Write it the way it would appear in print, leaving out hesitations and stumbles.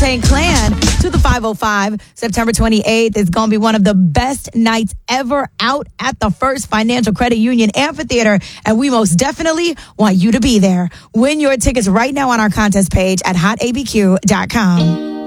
Wu-Tang Clan to the 505. September 28th is going to be one of the best nights ever out at the First Financial Credit Union Amphitheater, and we most definitely want you to be there. Win your tickets right now on our contest page at hotabq.com.